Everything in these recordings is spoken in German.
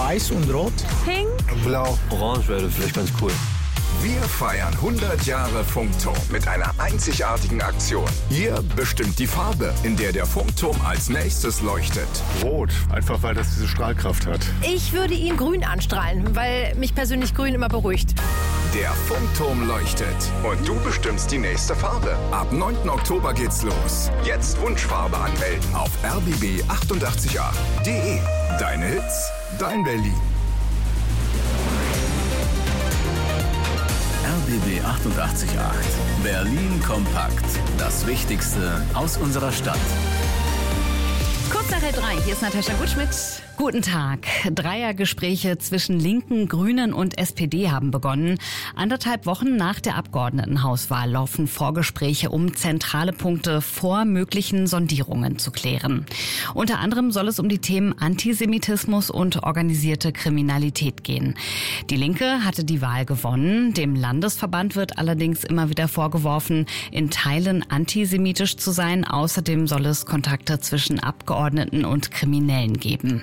Weiß und Rot. Pink. Blau. Orange wäre vielleicht ganz cool. Wir feiern 100 Jahre Funkturm mit einer einzigartigen Aktion. Ihr bestimmt die Farbe, in der der Funkturm als nächstes leuchtet. Rot, einfach weil das diese Strahlkraft hat. Ich würde ihn grün anstrahlen, weil mich persönlich grün immer beruhigt. Der Funkturm leuchtet und du bestimmst die nächste Farbe. Ab 9. Oktober geht's los. Jetzt Wunschfarbe anmelden auf rbb888.de. Deine Hits, dein Berlin. RBB 88.8. Berlin kompakt. Das Wichtigste aus unserer Stadt. Kurz nach 3, hier ist Natascha Gutschmidt. Guten Tag. Dreiergespräche zwischen Linken, Grünen und SPD haben begonnen. 1,5 Wochen nach der Abgeordnetenhauswahl laufen Vorgespräche, um zentrale Punkte vor möglichen Sondierungen zu klären. Unter anderem soll es um die Themen Antisemitismus und organisierte Kriminalität gehen. Die Linke hatte die Wahl gewonnen. Dem Landesverband wird allerdings immer wieder vorgeworfen, in Teilen antisemitisch zu sein. Außerdem soll es Kontakte zwischen Abgeordneten und Kriminellen geben.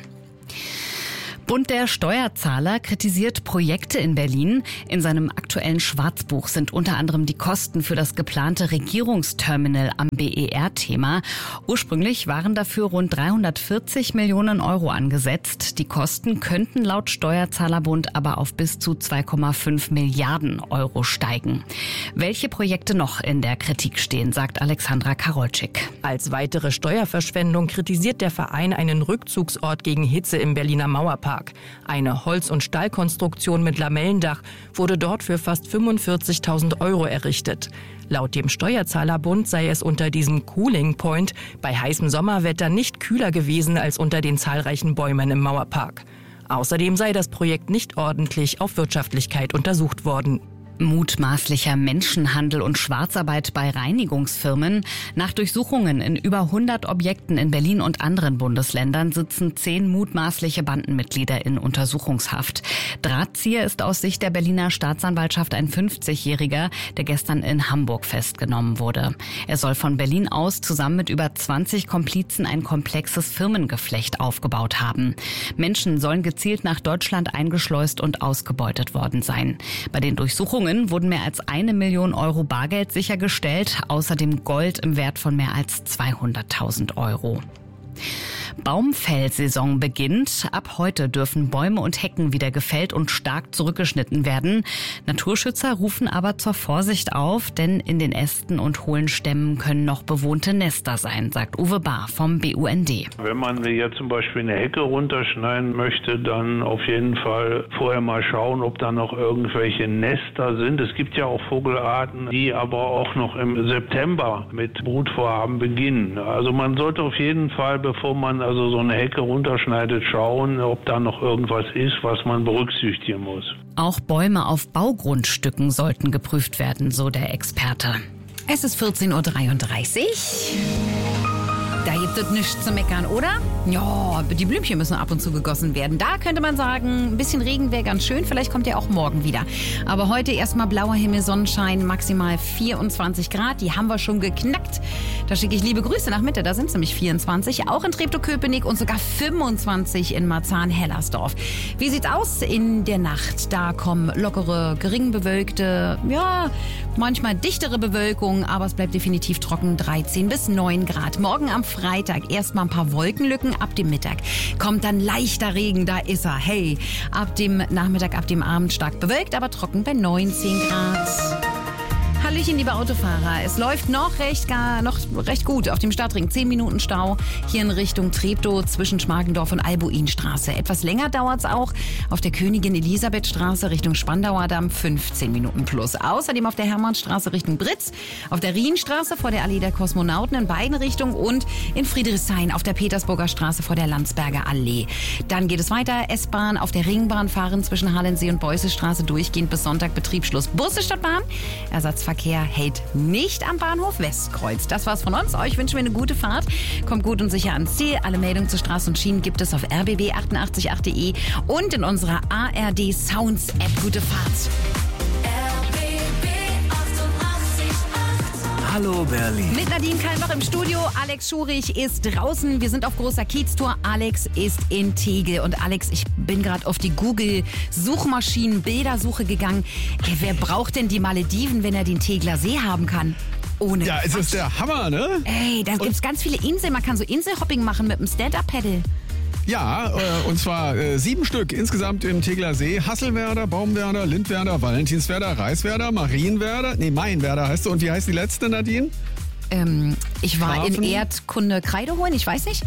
Bund der Steuerzahler kritisiert Projekte in Berlin. In seinem aktuellen Schwarzbuch sind unter anderem die Kosten für das geplante Regierungsterminal am BER Thema. Ursprünglich waren dafür rund 340 Millionen Euro angesetzt. Die Kosten könnten laut Steuerzahlerbund aber auf bis zu 2,5 Milliarden Euro steigen. Welche Projekte noch in der Kritik stehen, sagt Alexandra Karolczyk. Als weitere Steuerverschwendung kritisiert der Verein einen Rückzugsort gegen Hitze im Berliner Mauerpark. Eine Holz- und Stahlkonstruktion mit Lamellendach wurde dort für fast 45.000 Euro errichtet. Laut dem Steuerzahlerbund sei es unter diesem Cooling Point bei heißem Sommerwetter nicht kühler gewesen als unter den zahlreichen Bäumen im Mauerpark. Außerdem sei das Projekt nicht ordentlich auf Wirtschaftlichkeit untersucht worden. Mutmaßlicher Menschenhandel und Schwarzarbeit bei Reinigungsfirmen. Nach Durchsuchungen in über 100 Objekten in Berlin und anderen Bundesländern sitzen 10 mutmaßliche Bandenmitglieder in Untersuchungshaft. Drahtzieher ist aus Sicht der Berliner Staatsanwaltschaft ein 50-Jähriger, der gestern in Hamburg festgenommen wurde. Er soll von Berlin aus zusammen mit über 20 Komplizen ein komplexes Firmengeflecht aufgebaut haben. Menschen sollen gezielt nach Deutschland eingeschleust und ausgebeutet worden sein. Bei den Durchsuchungen wurden mehr als 1 Million Euro Bargeld sichergestellt, außerdem Gold im Wert von mehr als 200.000 Euro. Baumfällsaison beginnt. Ab heute dürfen Bäume und Hecken wieder gefällt und stark zurückgeschnitten werden. Naturschützer rufen aber zur Vorsicht auf, denn in den Ästen und hohlen Stämmen können noch bewohnte Nester sein, sagt Uwe Bahr vom BUND. Wenn man jetzt zum Beispiel eine Hecke runterschneiden möchte, dann auf jeden Fall vorher mal schauen, ob da noch irgendwelche Nester sind. Es gibt ja auch Vogelarten, die aber auch noch im September mit Brutvorhaben beginnen. Also man sollte auf jeden Fall, bevor man also so eine Hecke runterschneidet, schauen, ob da noch irgendwas ist, was man berücksichtigen muss. Auch Bäume auf Baugrundstücken sollten geprüft werden, so der Experte. Es ist 14.33 Uhr. Da gibt es nichts zu meckern, oder? Ja, die Blümchen müssen ab und zu gegossen werden. Da könnte man sagen, ein bisschen Regen wäre ganz schön. Vielleicht kommt er auch morgen wieder. Aber heute erstmal blauer Himmel, Sonnenschein, maximal 24 Grad. Die haben wir schon geknackt. Da schicke ich liebe Grüße nach Mitte. Da sind es nämlich 24. Auch in Treptow-Köpenick und sogar 25 in Marzahn-Hellersdorf. Wie sieht's aus in der Nacht? Da kommen lockere, gering bewölkte, ja, manchmal dichtere Bewölkung. Aber es bleibt definitiv trocken. 13 bis 9 Grad. Morgen am Freitag erstmal ein paar Wolkenlücken. Ab dem Mittag kommt dann leichter Regen, da ist er. Hey, ab dem Nachmittag, ab dem Abend stark bewölkt, aber trocken bei 19 Grad. Hallöchen, liebe Autofahrer. Es läuft noch recht gut auf dem Stadtring. 10 Minuten Stau hier in Richtung Treptow zwischen Schmargendorf und Albuinstraße. Etwas länger dauert es auch auf der Königin-Elisabeth-Straße Richtung Spandauer Damm. 15 Minuten plus. Außerdem auf der Hermannstraße Richtung Britz, auf der Rienstraße vor der Allee der Kosmonauten in beiden Richtungen und in Friedrichshain auf der Petersburger Straße vor der Landsberger Allee. Dann geht es weiter. S-Bahn auf der Ringbahn fahren zwischen Halensee und Beußestraße durchgehend bis Sonntag Betriebsschluss. Busse statt Bahn. Ersatzverkehr hält nicht am Bahnhof Westkreuz. Das war's von uns. Euch wünschen wir eine gute Fahrt. Kommt gut und sicher ans Ziel. Alle Meldungen zu Straßen und Schienen gibt es auf rbb888.de und in unserer ARD Sounds App. Gute Fahrt. RBB 88.8 Hallo Berlin. Mit Nadine Kalmbach im Studio. Alex Schurich ist draußen. Wir sind auf großer Kieztour. Alex ist in Tegel. Und Alex, ich bin gerade auf die Google-Suchmaschinen-Bildersuche gegangen. Wer braucht denn die Malediven, wenn er den Tegler See haben kann? Ohne Ja, es ist der Hammer, ne? Ey, da gibt's ganz viele Inseln. Man kann so Inselhopping machen mit einem Stand-Up-Paddle. Ja, und zwar 7 Stück insgesamt im Tegler See. Hasselwerder, Baumwerder, Lindwerder, Valentinswerder, Reiswerder, Marienwerder. Nee, Mainwerder heißt du. Und wie heißt die letzte, Nadine? Ich war Schafen? in Erdkunde Kreide holen, ich weiß nicht.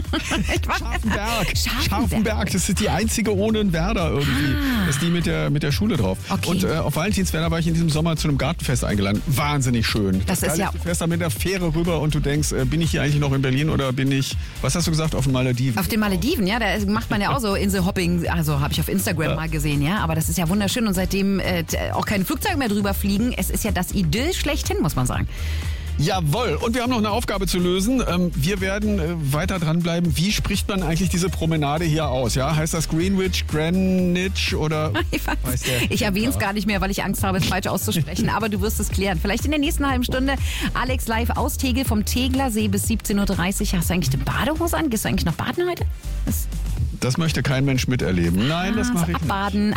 Scharfenberg, das ist die einzige ohne einen Werder irgendwie. Das ist die mit der Schule drauf. Okay. Und auf Valentinswerder war ich in diesem Sommer zu einem Gartenfest eingeladen. Wahnsinnig schön. Das ist ja... Du fährst da mit der Fähre rüber und du denkst, bin ich hier eigentlich noch in Berlin oder bin ich, was hast du gesagt, auf den Malediven? Auf den Malediven, ja, da macht man ja auch so Inselhopping, also habe ich auf Instagram mal gesehen, ja, aber das ist ja wunderschön und seitdem auch keine Flugzeuge mehr drüber fliegen. Es ist ja das Idyll schlechthin, muss man sagen. Jawohl. Und wir haben noch eine Aufgabe zu lösen. Wir werden weiter dranbleiben. Wie spricht man eigentlich diese Promenade hier aus? Ja? Heißt das Greenwich, Greenwich oder? Ich erwähne es gar nicht mehr, weil ich Angst habe, es falsch auszusprechen. Aber du wirst es klären. Vielleicht in der nächsten halben Stunde. Alex live aus Tegel vom Tegler See bis 17.30 Uhr. Hast du eigentlich eine Badehose an? Gehst du eigentlich noch baden heute? Das möchte kein Mensch miterleben. Nein, das mache ich nicht. Abbaden.